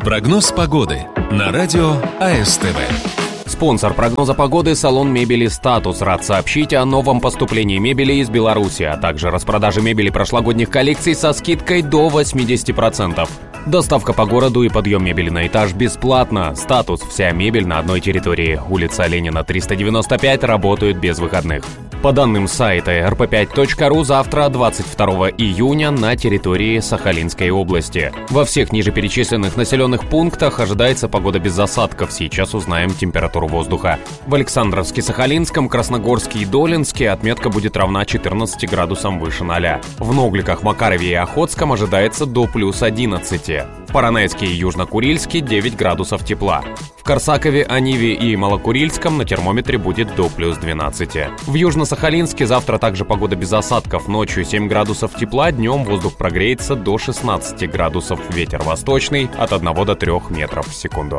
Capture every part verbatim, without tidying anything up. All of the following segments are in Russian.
Прогноз погоды на радио АСТВ. Спонсор прогноза погоды — салон мебели «Статус». Рад сообщить о новом поступлении мебели из Беларуси, а также распродаже мебели прошлогодних коллекций со скидкой до восемьдесят процентов. Доставка по городу и подъем мебели на этаж бесплатно. «Статус» — вся мебель на одной территории. Улица Ленина, триста девяносто пять, работают без выходных. По данным сайта эр пэ пять точка ру, завтра, двадцать второго июня, на территории Сахалинской области. Во всех ниже перечисленных населенных пунктах ожидается погода без осадков. Сейчас узнаем температуру воздуха. В Александровске, Сахалинском, Красногорске и Долинске отметка будет равна четырнадцати градусам выше ноля. В Ногликах, Макарове и Охотском ожидается до плюс одиннадцати. В Поронайске и Южно-Курильске девять градусов тепла. В Корсакове, Аниве и Малокурильском на термометре будет до плюс двенадцати. В Южно-Сахалинске завтра также погода без осадков. Ночью семь градусов тепла, днем воздух прогреется до шестнадцати градусов. Ветер восточный от одного до трёх метров в секунду.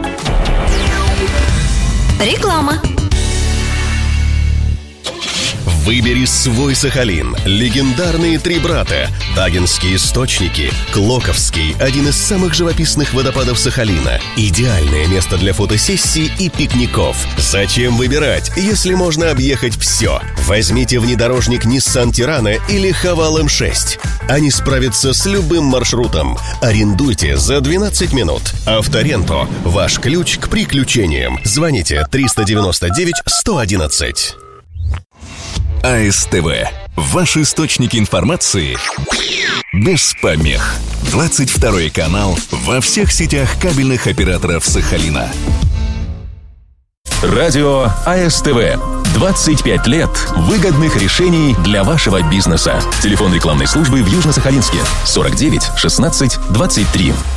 Реклама. Выбери свой Сахалин. Легендарные три брата. Тагинские источники. Клоковский – один из самых живописных водопадов Сахалина. Идеальное место для фотосессий и пикников. Зачем выбирать, если можно объехать все? Возьмите внедорожник Nissan Tirana или Haval эм шесть. Они справятся с любым маршрутом. Арендуйте за двенадцать минут. Авторенто – ваш ключ к приключениям. Звоните триста девяносто девять сто одиннадцать. АСТВ. Ваш источник информации без помех. двадцать второй канал во всех сетях кабельных операторов Сахалина. Радио АСТВ. двадцать пять лет выгодных решений для вашего бизнеса. Телефон рекламной службы в Южно-Сахалинске сорок девять шестнадцать двадцать три.